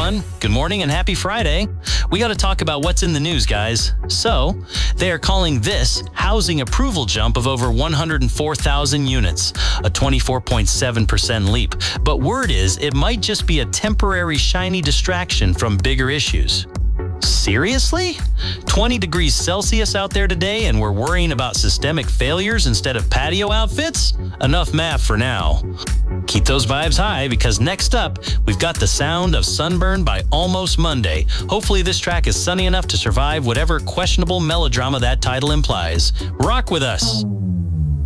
everyone. Good morning and happy Friday. We got to talk about what's in the news, guys. So, they are calling this housing approval jump of over 104,000 units, a 24.7% leap. But word is it might just be a temporary shiny distraction from bigger issues. Seriously? 20 degrees Celsius out there today and we're worrying about systemic failures instead of patio outfits? Enough math for now. Keep those vibes high because next up, we've got the sound of Sunburn by Almost Monday. Hopefully this track is sunny enough to survive whatever questionable melodrama that title implies. Rock with us.